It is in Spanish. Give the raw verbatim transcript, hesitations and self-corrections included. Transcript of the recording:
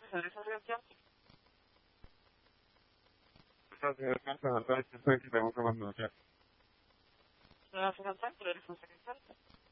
servicio residencial. Gracias, Carta, Natal, estoy aquí, tengo que abandonar. Servicio residencial, servicio residencial.